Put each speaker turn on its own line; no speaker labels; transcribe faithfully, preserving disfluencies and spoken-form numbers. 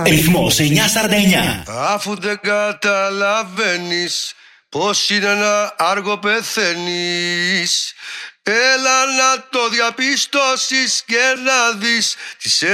Ρυθμός εννιακόσια σαράντα εννιά.
Αφού δεν καταλαβαίνεις πως είναι ένα άργο πεθαίνεις, έλα να το διαπιστώσεις και να δεις τις